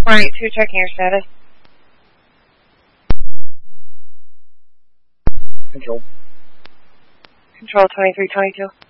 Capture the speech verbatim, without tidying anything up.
four eight two, checking your status. Control. Control twenty-three twenty-two.